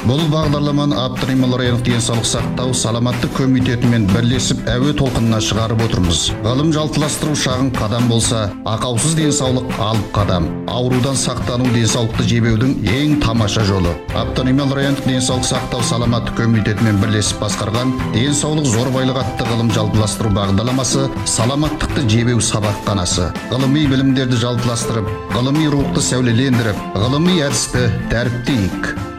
Бұл бағдарламаны Автономиялы райондық денсаулық сақтау саламаттық комитетімен бірлесіп әуе толқынына шығарып отырмыз. Ғылым жалтыластыру шағын қадам болса, ақаусыз денсаулық алып қадам. Аурудан сақтану денсаулықты жебеудің ең тамаша жолы. Автономиялы райондық денсаулық сақтау саламаттық комитетімен бірлесіп басқарған денсаулық зорбайлық атты ғылым жалтыластыру бағдарламасы саламаттықты жебеу сабақханасы. Ғылыми білімдерді жалтыластырып, ғылыми рухты сәулелендіріп, ғылыми әдісті дәріптейік.